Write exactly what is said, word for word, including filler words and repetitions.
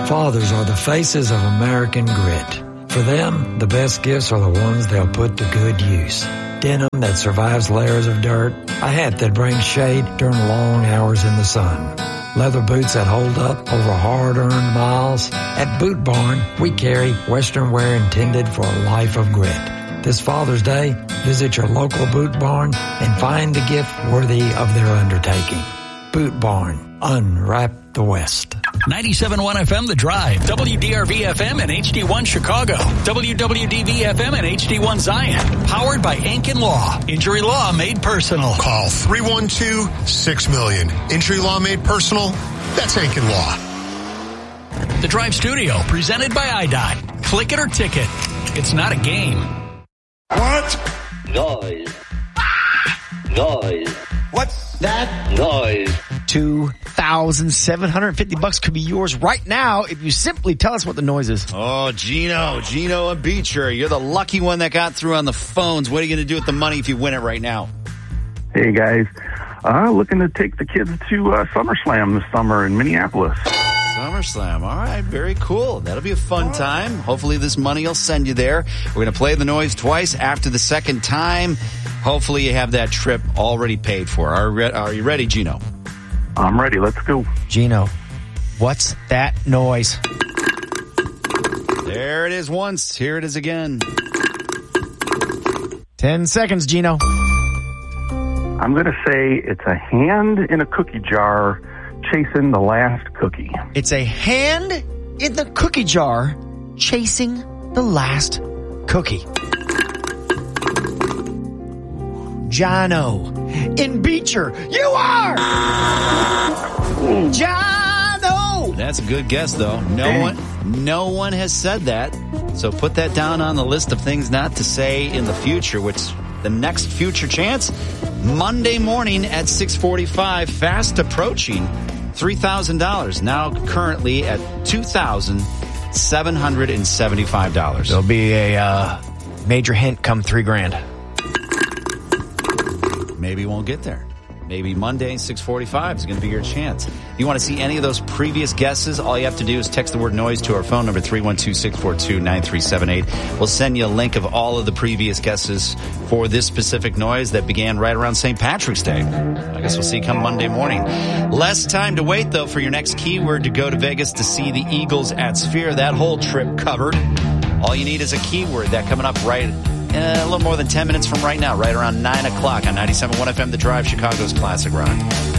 Fathers are the faces of American grit. For them, the best gifts are the ones they'll put to good use. Denim that survives layers of dirt, a hat that brings shade during long hours in the sun, leather boots that hold up over hard-earned miles. At Boot Barn, we carry Western wear intended for a life of grit. This Father's Day, visit your local Boot Barn and find the gift worthy of their undertaking. Boot Barn, unwrap the West. ninety-seven point one F M The Drive, W D R V F M and H D one Chicago, W W D V F M and H D one Zion. Powered by Ankin Law. Injury law made personal. Call three one two, six million. Injury law made personal? That's Ankin Law. The Drive Studio, presented by I D O T. Click it or ticket. It's not a game. What? Noise. Noise. What's that? Noise. two thousand seven hundred fifty bucks could be yours right now if you simply tell us what the noise is. Oh, Gino, Gino and Beecher, you're the lucky one that got through on the phones. What are you going to do with the money if you win it right now? Hey, guys. Uh, looking to take the kids to uh, SummerSlam this summer in Minneapolis. SummerSlam. All right, very cool. That'll be a fun time. Hopefully this money will send you there. We're going to play the noise twice. After the second time, hopefully you have that trip already paid for. Are, re- are you ready, Gino? I'm ready. Let's go. Gino, what's that noise? There it is once. Here it is again. Ten seconds, Gino. I'm going to say it's a hand in a cookie jar chasing the last cookie. It's a hand in the cookie jar chasing the last cookie. Jono in Beecher, you are! Jono! That's a good guess, though. No one, no one has said that. So put that down on the list of things not to say in the future, which the next future chance, Monday morning at six forty-five, fast approaching three thousand dollars, now currently at two thousand seven hundred seventy-five dollars. There'll be a uh, major hint come three grand. Maybe won't get there. Maybe Monday, six forty-five is going to be your chance. If you want to see any of those previous guesses, all you have to do is text the word noise to our phone number, three one two, six four two, nine three seven eight. We'll send you a link of all of the previous guesses for this specific noise that began right around Saint Patrick's Day. I guess we'll see you come Monday morning. Less time to wait, though, for your next keyword to go to Vegas to see the Eagles at Sphere. That whole trip covered. All you need is a keyword. That coming up right Uh, a little more than ten minutes from right now, right around nine o'clock on ninety-seven point one F M, The Drive, Chicago's Classic Rock.